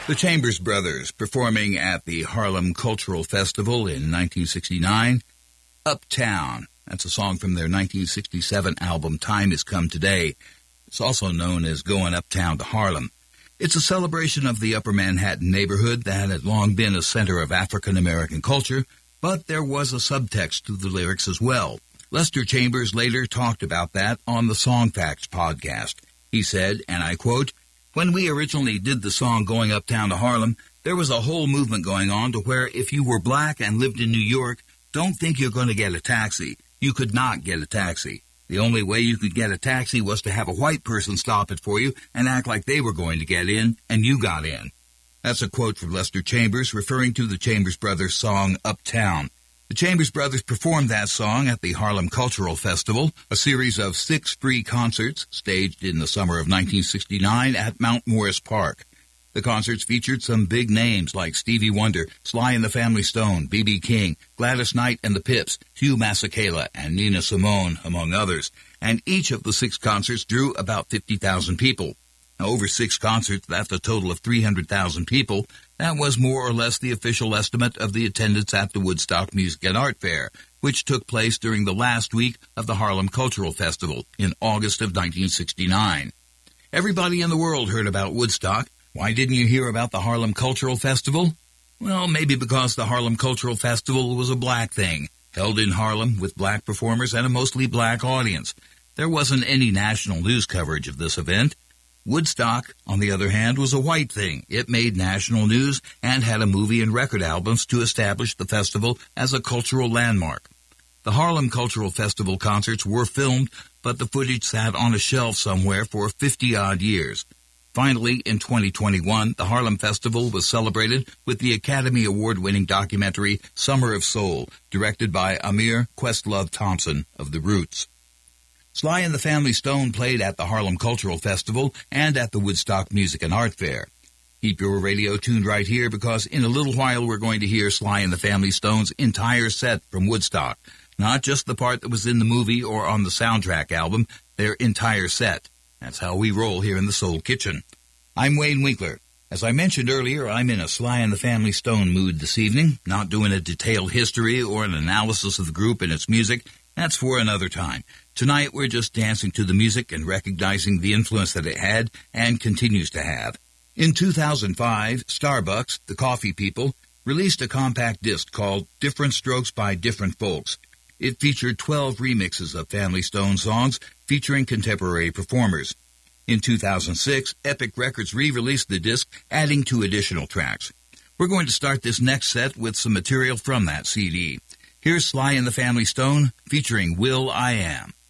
The Chambers Brothers performing at the Harlem Cultural Festival in 1969. Uptown. That's a song from their 1967 album Time Has Come Today. It's also known as Going Uptown to Harlem. It's a celebration of the Upper Manhattan neighborhood that had long been a center of African-American culture, but there was a subtext to the lyrics as well. Lester Chambers later talked about that on the Song Facts podcast. He said, and I quote, "When we originally did the song Going Uptown to Harlem, there was a whole movement going on to where if you were black and lived in New York, don't think you're going to get a taxi. You could not get a taxi. The only way you could get a taxi was to have a white person stop it for you and act like they were going to get in, and you got in." That's a quote from Lester Chambers referring to the Chambers Brothers song Uptown. The Chambers Brothers performed that song at the Harlem Cultural Festival, a series of 6 free concerts staged in the summer of 1969 at Mount Morris Park. The concerts featured some big names like Stevie Wonder, Sly and the Family Stone, B.B. King, Gladys Knight and the Pips, Hugh Masekela, and Nina Simone, among others. And each of the 6 concerts drew about 50,000 people. Now, over 6 concerts, that's a total of 300,000 people. That was more or less the official estimate of the attendance at the Woodstock Music and Art Fair, which took place during the last week of the Harlem Cultural Festival in August of 1969. Everybody in the world heard about Woodstock. Why didn't you hear about the Harlem Cultural Festival? Well, maybe because the Harlem Cultural Festival was a black thing, held in Harlem with black performers and a mostly black audience. There wasn't any national news coverage of this event. Woodstock, on the other hand, was a white thing. It made national news and had a movie and record albums to establish the festival as a cultural landmark. The Harlem Cultural Festival concerts were filmed, but the footage sat on a shelf somewhere for 50-odd years. Finally, in 2021, the Harlem Festival was celebrated with the Academy Award-winning documentary Summer of Soul, directed by Amir Questlove Thompson of The Roots. Sly and the Family Stone played at the Harlem Cultural Festival and at the Woodstock Music and Art Fair. Keep your radio tuned right here because in a little while we're going to hear Sly and the Family Stone's entire set from Woodstock. Not just the part that was in the movie or on the soundtrack album, their entire set. That's how we roll here in the Soul Kitchen. I'm Wayne Winkler. As I mentioned earlier, I'm in a Sly and the Family Stone mood this evening, not doing a detailed history or an analysis of the group and its music. That's for another time. Tonight, we're just dancing to the music and recognizing the influence that it had and continues to have. In 2005, Starbucks, the coffee people, released a compact disc called Different Strokes by Different Folks. It featured 12 remixes of Family Stone songs featuring contemporary performers. In 2006, Epic Records re-released the disc, adding 2 additional tracks. We're going to start this next set with some material from that CD. Here's Sly and the Family Stone featuring Will I Am.